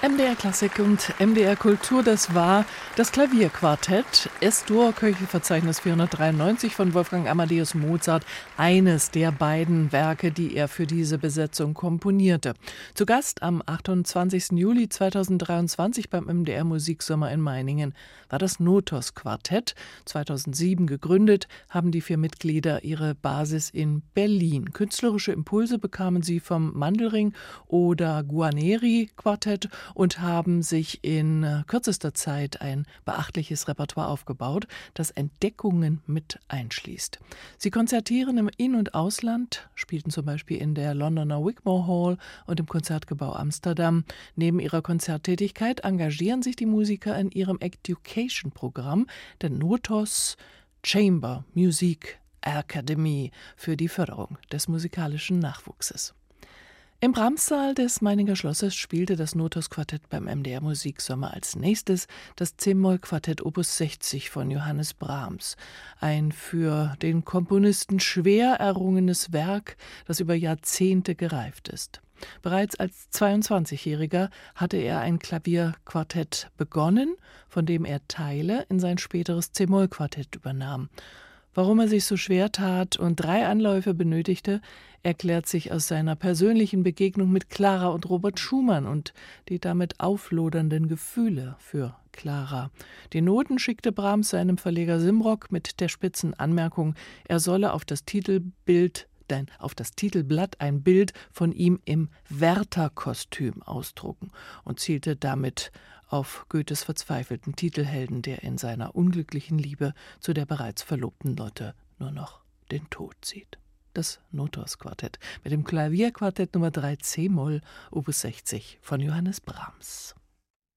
MDR Klassik und MDR Kultur, das war das Klavierquartett S-Dur, Köchelverzeichnis 493 von Wolfgang Amadeus Mozart, eines der beiden Werke, die er für diese Besetzung komponierte. Zu Gast am 28. Juli 2023 beim MDR Musiksommer in Meiningen war das Notos Quartett. 2007 gegründet, haben die 4 Mitglieder ihre Basis in Berlin. Künstlerische Impulse bekamen sie vom Mandelring oder Guarneri Quartett und haben sich in kürzester Zeit ein beachtliches Repertoire aufgebaut, das Entdeckungen mit einschließt. Sie konzertieren im In- und Ausland, spielten zum Beispiel in der Londoner Wigmore Hall und im Konzertgebau Amsterdam. Neben ihrer Konzerttätigkeit engagieren sich die Musiker in ihrem Education-Programm, der Notos Chamber Music Academy, für die Förderung des musikalischen Nachwuchses. Im Brahms-Saal des Meininger Schlosses spielte das Notos-Quartett beim MDR Musiksommer als nächstes das C-Moll-Quartett Opus 60 von Johannes Brahms. Ein für den Komponisten schwer errungenes Werk, das über Jahrzehnte gereift ist. Bereits als 22-Jähriger hatte er ein Klavierquartett begonnen, von dem er Teile in sein späteres C-Moll-Quartett übernahm. Warum er sich so schwer tat und 3 Anläufe benötigte, erklärt sich aus seiner persönlichen Begegnung mit Clara und Robert Schumann und die damit auflodernden Gefühle für Clara. Die Noten schickte Brahms seinem Verleger Simrock mit der spitzen Anmerkung, er solle auf das Titelblatt ein Bild von ihm im Wärterkostüm ausdrucken und zielte damit auf Goethes verzweifelten Titelhelden, der in seiner unglücklichen Liebe zu der bereits verlobten Lotte nur noch den Tod sieht. Das Notos-Quartett mit dem Klavierquartett Nummer 3 C-Moll, Opus 60 von Johannes Brahms.